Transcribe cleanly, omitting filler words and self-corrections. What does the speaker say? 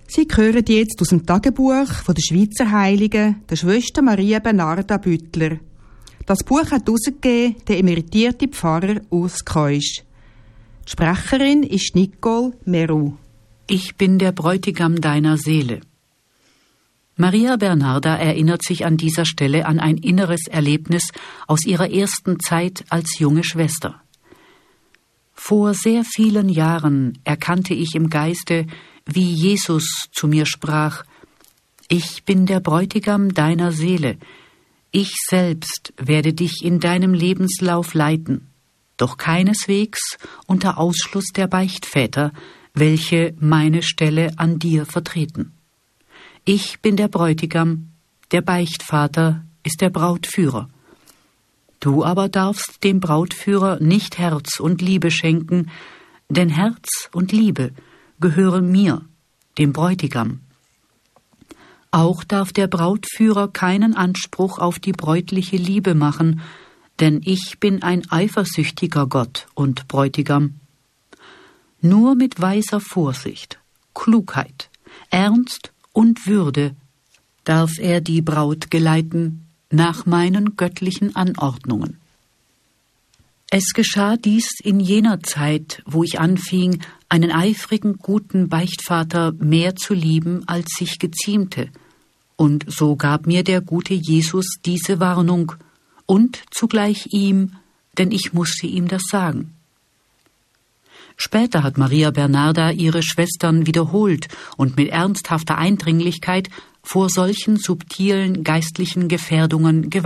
Sie hören jetzt aus dem Tagebuch von der Schweizer Heiligen, der Schwester Maria Bernarda Büttler. Das Buch hat herausgegeben der emeritierte Pfarrer Urs Keusch. Die Sprecherin ist Nicole Meru. Ich bin der Bräutigam deiner Seele. Maria Bernarda erinnert sich an dieser Stelle an ein inneres Erlebnis aus ihrer ersten Zeit als junge Schwester. Vor sehr vielen Jahren erkannte ich im Geiste, wie Jesus zu mir sprach: Ich bin der Bräutigam deiner Seele. Ich selbst werde dich in deinem Lebenslauf leiten, doch keineswegs unter Ausschluss der Beichtväter, welche meine Stelle an dir vertreten. Ich bin der Bräutigam, der Beichtvater ist der Brautführer. Du aber darfst dem Brautführer nicht Herz und Liebe schenken, denn Herz und Liebe gehören mir, dem Bräutigam. Auch darf der Brautführer keinen Anspruch auf die bräutliche Liebe machen, denn ich bin ein eifersüchtiger Gott und Bräutigam. Nur mit weiser Vorsicht, Klugheit, Ernst und Würde darf er die Braut geleiten nach meinen göttlichen Anordnungen. Es geschah dies in jener Zeit, wo ich anfing, einen eifrigen, guten Beichtvater mehr zu lieben, als sich geziemte, und so gab mir der gute Jesus diese Warnung, und zugleich ihm, denn ich musste ihm das sagen. Später hat Maria Bernarda ihre Schwestern wiederholt und mit ernsthafter Eindringlichkeit vor solchen subtilen geistlichen Gefährdungen gewarnt.